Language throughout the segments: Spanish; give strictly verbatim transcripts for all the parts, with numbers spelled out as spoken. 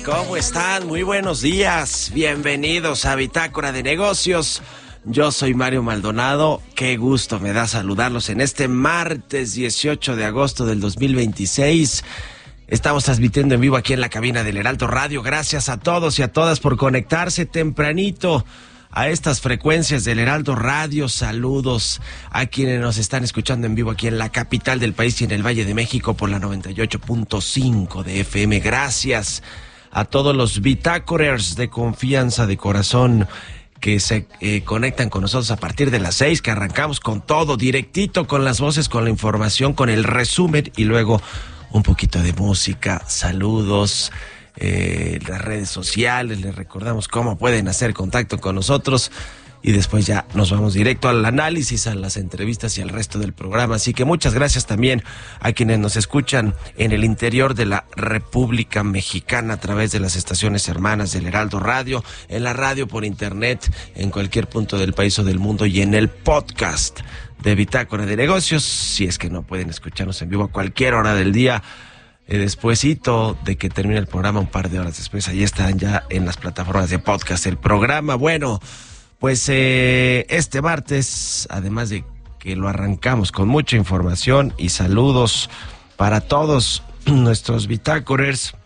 ¿Cómo están? Muy buenos días. Bienvenidos a Bitácora de Negocios. Yo soy Mario Maldonado. Qué gusto me da saludarlos en este martes dieciocho de agosto del dos mil veintiséis. Estamos transmitiendo en vivo aquí en la cabina del Heraldo Radio. Gracias a todos y a todas por conectarse tempranito a estas frecuencias del Heraldo Radio. Saludos a quienes nos están escuchando en vivo aquí en la capital del país y en el Valle de México por la noventa y ocho punto cinco de F M. Gracias a todos los bitácorers de confianza, de corazón, que se eh, conectan con nosotros a partir de las seis, que arrancamos con todo, directito, con las voces, con la información, con el resumen y luego un poquito de música. Saludos. Eh, las redes sociales, les recordamos cómo pueden hacer contacto con nosotros y después ya nos vamos directo al análisis, a las entrevistas y al resto del programa. Así que muchas gracias también a quienes nos escuchan en el interior de la República Mexicana a través de las estaciones hermanas del Heraldo Radio, en la radio por internet, en cualquier punto del país o del mundo y en el podcast de Bitácora de Negocios, si es que no pueden escucharnos en vivo a cualquier hora del día. Eh, despuésito de que termine el programa, un par de horas después, ahí están ya en las plataformas de podcast el programa. Bueno, pues eh, este martes, además de que lo arrancamos con mucha información y saludos para todos nuestros bitácorers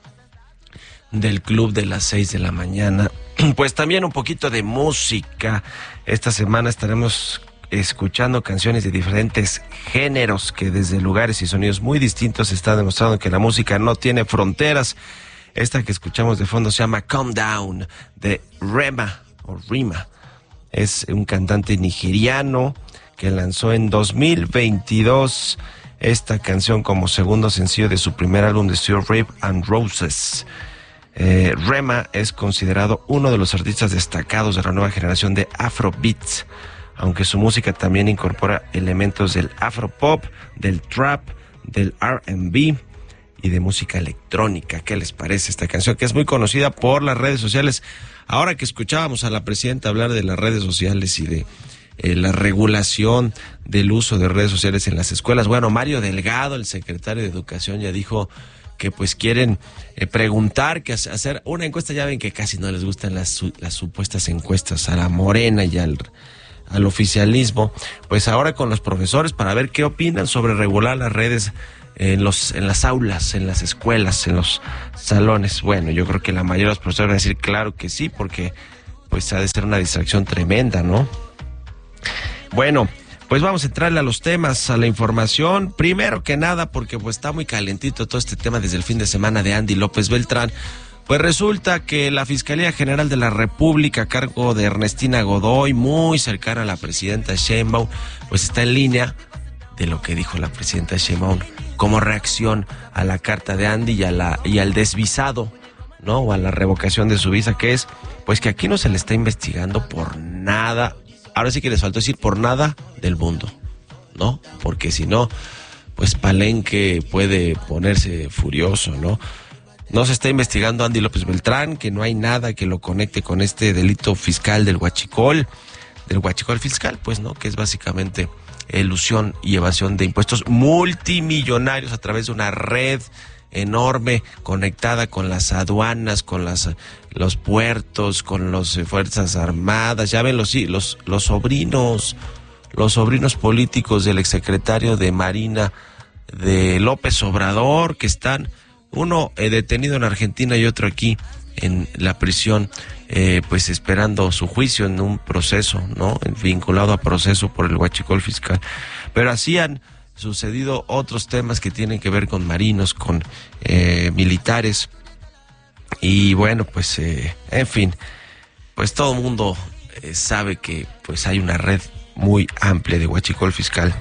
del Club de las seis de la mañana, pues también un poquito de música. Esta semana estaremos escuchando canciones de diferentes géneros que desde lugares y sonidos muy distintos están demostrando que la música no tiene fronteras. Esta que escuchamos de fondo se llama Calm Down, de Rema o Rima. Es un cantante nigeriano que lanzó en dos mil veintidós esta canción como segundo sencillo de su primer álbum de estudio Rave and Roses. Eh, Rema es considerado uno de los artistas destacados de la nueva generación de Afrobeats, aunque su música también incorpora elementos del afropop, del trap, del R and B y de música electrónica. ¿Qué les parece esta canción? Que es muy conocida por las redes sociales. Ahora que escuchábamos a la presidenta hablar de las redes sociales y de eh, la regulación del uso de redes sociales en las escuelas, bueno, Mario Delgado, el secretario de Educación, ya dijo que pues quieren eh, preguntar, que hacer una encuesta. Ya ven que casi no les gustan las, las supuestas encuestas a la Morena y al... al oficialismo, pues ahora con los profesores para ver qué opinan sobre regular las redes en los en las aulas, en las escuelas, en los salones. Bueno, yo creo que la mayoría de los profesores van a decir claro que sí, porque pues ha de ser una distracción tremenda, ¿no? Bueno, pues vamos a entrarle a los temas, a la información. Primero que nada, porque pues está muy calentito todo este tema desde el fin de semana de Andy López Beltrán. Pues resulta que la Fiscalía General de la República, a cargo de Ernestina Godoy, muy cercana a la presidenta Sheinbaum, pues está en línea de lo que dijo la presidenta Sheinbaum como reacción a la carta de Andy y, a la, y al desvisado, ¿no? O a la revocación de su visa, que es, pues que aquí no se le está investigando por nada, ahora sí que les faltó decir por nada del mundo, ¿no? Porque si no, pues Palenque puede ponerse furioso, ¿no? No se está investigando a Andy López Beltrán, que no hay nada que lo conecte con este delito fiscal del huachicol, del huachicol fiscal, pues, ¿no? Que es básicamente elusión y evasión de impuestos multimillonarios a través de una red enorme conectada con las aduanas, con las los puertos, con las Fuerzas Armadas. Ya ven los, los, los sobrinos, los sobrinos políticos del exsecretario de Marina de López Obrador, que están... uno eh, detenido en Argentina y otro aquí en la prisión, eh, pues esperando su juicio en un proceso, ¿no? Vinculado a proceso por el huachicol fiscal. Pero así han sucedido otros temas que tienen que ver con marinos, con eh, militares. Y bueno, pues, eh, en fin, pues todo el mundo eh, sabe que pues hay una red muy amplia de huachicol fiscal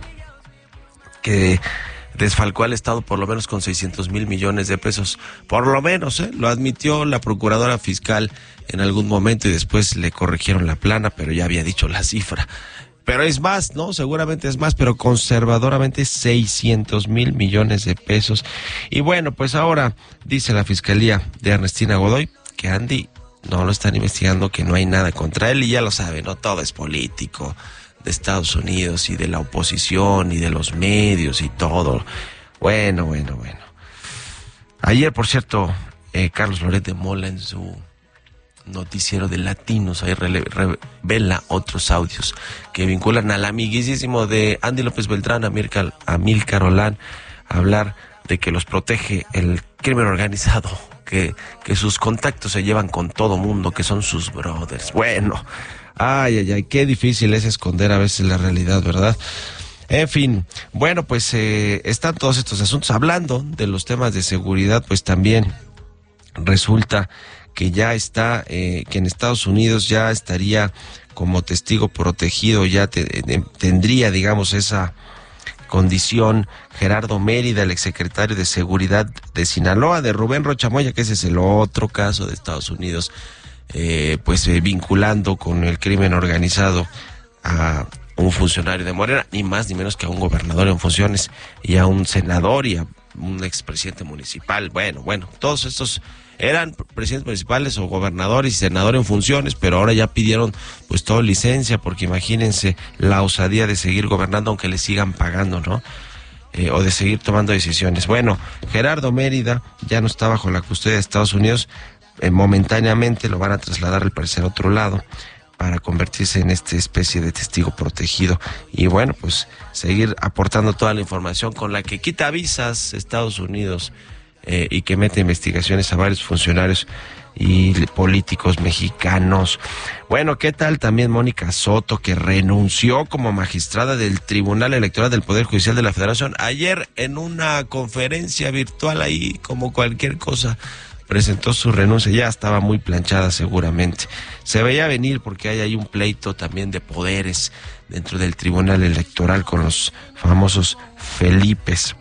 que desfalcó al Estado por lo menos con seiscientos mil millones de pesos, por lo menos, ¿eh? Lo admitió la procuradora fiscal en algún momento y después le corrigieron la plana, pero ya había dicho la cifra. Pero es más, ¿no? Seguramente es más, pero conservadoramente seiscientos mil millones de pesos. Y bueno, pues ahora dice la Fiscalía de Ernestina Godoy que Andy no lo están investigando, que no hay nada contra él, y ya lo sabe, ¿no? Todo es político, de Estados Unidos y de la oposición y de los medios y todo. Bueno, bueno, bueno. Ayer, por cierto, eh, Carlos Loret de Mola en su noticiero de Latinos, ahí revela otros audios que vinculan al amiguísimo de Andy López Beltrán, Amílcar, Amílcar Olán, a hablar de que los protege el crimen organizado, que, que sus contactos se llevan con todo mundo, que son sus brothers. Bueno, ay, ay, ay, qué difícil es esconder a veces la realidad, ¿verdad? En fin, bueno, pues eh, están todos estos asuntos. Hablando de los temas de seguridad, pues también resulta que ya está, eh, que en Estados Unidos ya estaría como testigo protegido, ya te, de, tendría, digamos, esa condición Gerardo Mérida, el exsecretario de Seguridad de Sinaloa, de Rubén Rocha Moya, que ese es el otro caso de Estados Unidos, eh, pues eh, vinculando con el crimen organizado a un funcionario de Morena, ni más ni menos que a un gobernador en funciones y a un senador y a un expresidente municipal. Bueno, bueno, todos estos eran presidentes municipales o gobernadores y senadores en funciones, pero ahora ya pidieron pues toda licencia, porque imagínense la osadía de seguir gobernando aunque les sigan pagando, ¿no? Eh, o de seguir tomando decisiones. Bueno, Gerardo Mérida ya no está bajo la custodia de Estados Unidos, eh, momentáneamente lo van a trasladar al parecer a otro lado para convertirse en esta especie de testigo protegido y bueno, pues seguir aportando toda la información con la que quita visas Estados Unidos eh, y que mete investigaciones a varios funcionarios y políticos mexicanos. Bueno, ¿qué tal también Mónica Soto, que renunció como magistrada del Tribunal Electoral del Poder Judicial de la Federación? Ayer en una conferencia virtual ahí, como cualquier cosa, presentó su renuncia, ya estaba muy planchada seguramente. Se veía venir porque hay ahí un pleito también de poderes dentro del Tribunal Electoral con los famosos Felipes,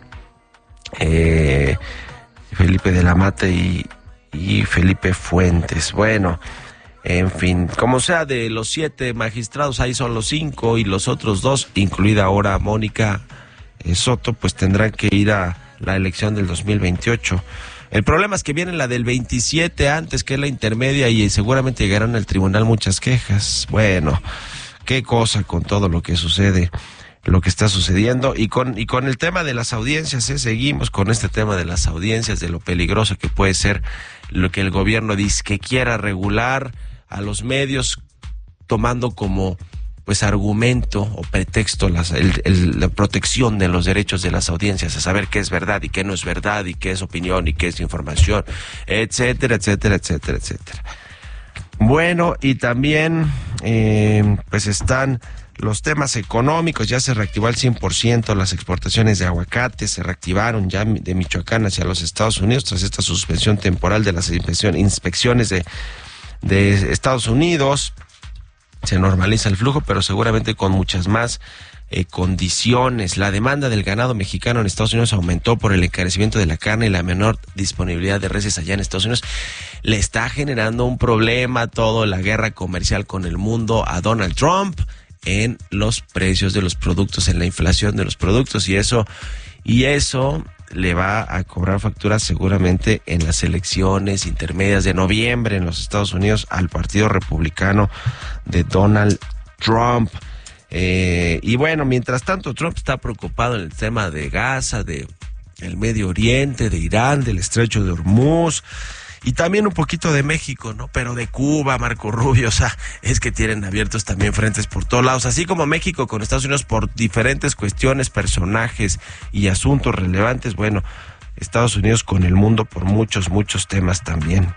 eh, Felipe de la Mata y, y Felipe Fuentes. Bueno, en fin, como sea, de los siete magistrados, ahí son los cinco y los otros dos, incluida ahora Mónica eh, Soto, pues tendrán que ir a la elección del dos mil veintiocho. El problema es que viene la del veintisiete antes, que es la intermedia, y seguramente llegarán al tribunal muchas quejas. Bueno, qué cosa con todo lo que sucede, lo que está sucediendo. Y con y con el tema de las audiencias, ¿eh? Seguimos con este tema de las audiencias, de lo peligroso que puede ser lo que el gobierno dice que quiera regular a los medios, tomando como pues argumento o pretexto las, el, el, la protección de los derechos de las audiencias, a saber qué es verdad y qué no es verdad, y qué es opinión y qué es información, etcétera, etcétera, etcétera, etcétera. Bueno, y también eh, pues están los temas económicos. Ya se reactivó al cien por ciento las exportaciones de aguacate, se reactivaron ya de Michoacán hacia los Estados Unidos tras esta suspensión temporal de las inspecciones de, de Estados Unidos. Se normaliza el flujo, pero seguramente con muchas más eh, condiciones. La demanda del ganado mexicano en Estados Unidos aumentó por el encarecimiento de la carne y la menor disponibilidad de reses allá en Estados Unidos. Le está generando un problema toda la guerra comercial con el mundo a Donald Trump en los precios de los productos, en la inflación de los productos, y eso, y eso le va a cobrar facturas seguramente en las elecciones intermedias de noviembre en los Estados Unidos al Partido Republicano de Donald Trump. Eh, y bueno, mientras tanto, Trump está preocupado en el tema de Gaza, de el Medio Oriente, de Irán, del Estrecho de Hormuz, y también un poquito de México, ¿no? Pero de Cuba, Marco Rubio, o sea, es que tienen abiertos también frentes por todos lados, así como México con Estados Unidos por diferentes cuestiones, personajes y asuntos relevantes. Bueno, Estados Unidos con el mundo por muchos, muchos temas también.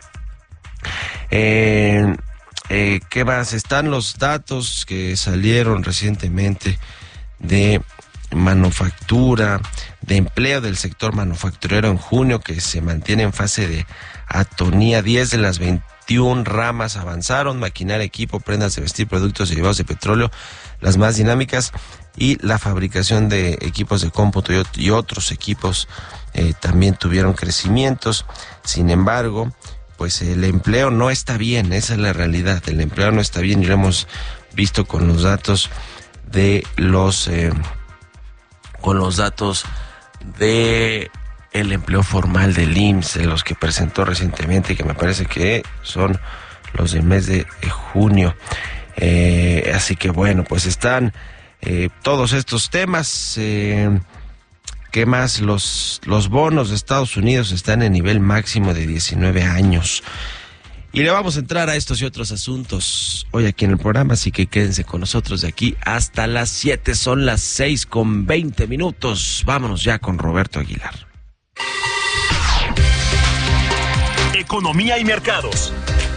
Eh, eh, ¿Qué más? Están los datos que salieron recientemente de manufactura, de empleo del sector manufacturero en junio, que se mantiene en fase de atonía. Diez de las veintiuna ramas avanzaron: maquinaria, equipo, prendas de vestir, productos derivados de petróleo, las más dinámicas, y la fabricación de equipos de cómputo y, y otros equipos eh, también tuvieron crecimientos. Sin embargo, pues el empleo no está bien, esa es la realidad. El empleo no está bien y lo hemos visto con los datos de los eh, con los datos de el empleo formal del I M S S, de los que presentó recientemente, que me parece que son los del mes de junio. Eh, así que bueno, pues están eh, todos estos temas. Eh, ¿Qué más? Los, los bonos de Estados Unidos están en nivel máximo de diecinueve años. Y le vamos a entrar a estos y otros asuntos hoy aquí en el programa, así que quédense con nosotros de aquí hasta las siete. Son las seis con veinte minutos. Vámonos ya con Roberto Aguilar. Economía y mercados.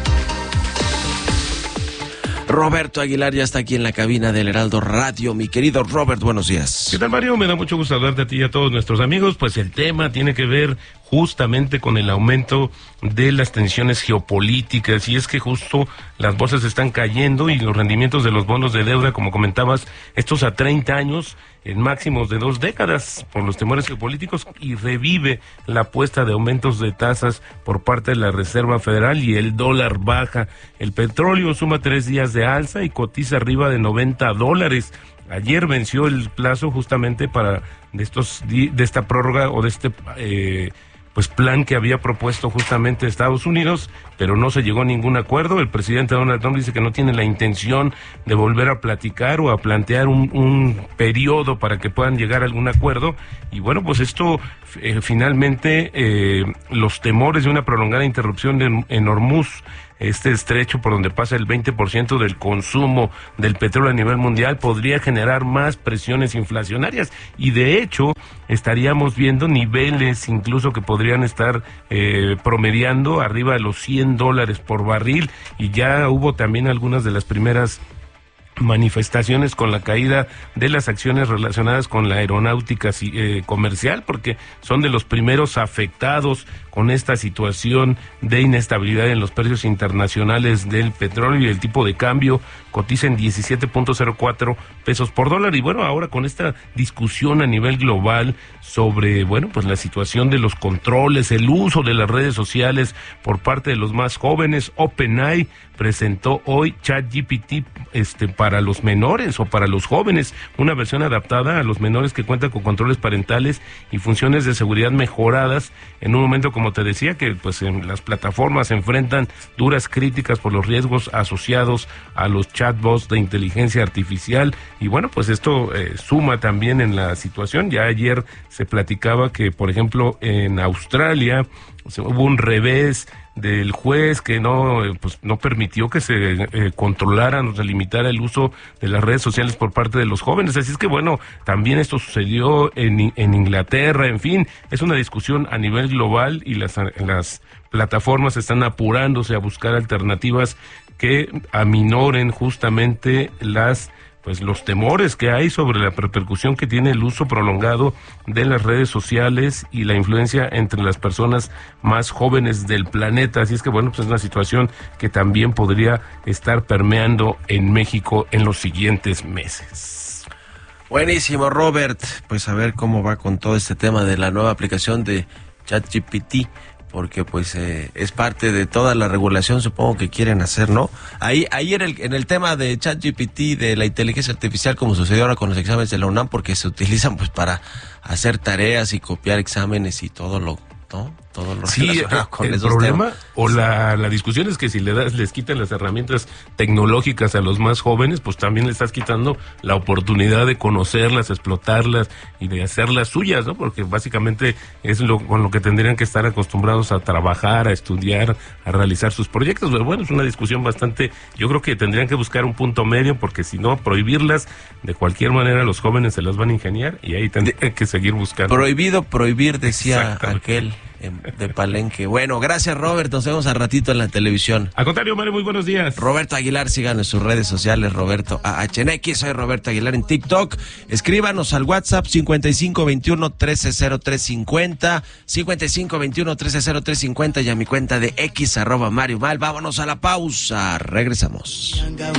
Roberto Aguilar ya está aquí en la cabina del Heraldo Radio. Mi querido Robert, buenos días. ¿Qué tal, Mario? Me da mucho gusto hablarte a ti y a todos nuestros amigos. Pues el tema tiene que ver justamente con el aumento de las tensiones geopolíticas, y es que justo las bolsas están cayendo y los rendimientos de los bonos de deuda, como comentabas, estos a treinta años, en máximos de dos décadas por los temores geopolíticos, y revive la apuesta de aumentos de tasas por parte de la Reserva Federal, y el dólar baja. El petróleo suma tres días de alza y cotiza arriba de noventa dólares. Ayer venció el plazo justamente para de estos de esta prórroga o de este eh, pues plan que había propuesto justamente Estados Unidos, pero no se llegó a ningún acuerdo. El presidente Donald Trump dice que no tiene la intención de volver a platicar o a plantear un, un periodo para que puedan llegar a algún acuerdo. Y bueno, pues esto eh, finalmente eh, los temores de una prolongada interrupción en, en Hormuz, este estrecho por donde pasa el veinte por ciento del consumo del petróleo a nivel mundial, podría generar más presiones inflacionarias, y de hecho estaríamos viendo niveles incluso que podrían estar eh, promediando arriba de los cien dólares por barril, y ya hubo también algunas de las primeras manifestaciones con la caída de las acciones relacionadas con la aeronáutica eh, comercial, porque son de los primeros afectados con esta situación de inestabilidad en los precios internacionales del petróleo, y el tipo de cambio cotiza en diecisiete punto cero cuatro pesos por dólar. Y bueno, ahora con esta discusión a nivel global sobre, bueno, pues la situación de los controles, el uso de las redes sociales por parte de los más jóvenes, OpenAI presentó hoy ChatGPT este para los menores o para los jóvenes, una versión adaptada a los menores que cuenta con controles parentales y funciones de seguridad mejoradas, en un momento, como te decía, que pues en las plataformas se enfrentan duras críticas por los riesgos asociados a los chatbots de inteligencia artificial. Y bueno, pues esto eh, suma también en la situación. Ya ayer se platicaba que, por ejemplo, en Australia se, hubo un revés del juez que no pues no permitió que se eh, controlaran o se limitara el uso de las redes sociales por parte de los jóvenes. Así es que bueno, también esto sucedió en, en Inglaterra. En fin, es una discusión a nivel global, y las, las plataformas están apurándose a buscar alternativas que aminoren justamente las pues los temores que hay sobre la repercusión que tiene el uso prolongado de las redes sociales y la influencia entre las personas más jóvenes del planeta. Así es que bueno, pues es una situación que también podría estar permeando en México en los siguientes meses. Buenísimo, Robert. Pues a ver cómo va con todo este tema de la nueva aplicación de ChatGPT, porque pues eh, es parte de toda la regulación, supongo que quieren hacer, ¿no? Ahí, ahí en el, en el tema de ChatGPT, de la inteligencia artificial, como sucedió ahora con los exámenes de la UNAM, porque se utilizan pues para hacer tareas y copiar exámenes y todo lo, ¿no? Todo lo sí, relacionado con el esos problema temas. o la, la discusión es que si le das, les quitan las herramientas tecnológicas a los más jóvenes, pues también le estás quitando la oportunidad de conocerlas, explotarlas y de hacerlas suyas, ¿no? Porque básicamente es lo con lo que tendrían que estar acostumbrados a trabajar, a estudiar, a realizar sus proyectos. Pero bueno, es una discusión bastante, yo creo que tendrían que buscar un punto medio, porque si no, prohibirlas de cualquier manera los jóvenes se las van a ingeniar, y ahí tendrían que seguir buscando. Prohibido prohibir, decía aquel de Palenque. Bueno, gracias, Robert, nos vemos al ratito en la televisión. Al contrario, Mario, muy buenos días. Roberto Aguilar, síganos en sus redes sociales, Roberto A H N X, soy Roberto Aguilar en TikTok. Escríbanos al WhatsApp cincuenta y cinco veintiuno trece cero tres cincuenta, cincuenta y cinco veintiuno trece cero tres cincuenta, y a mi cuenta de X arroba Mario Mal. Vámonos a la pausa, regresamos.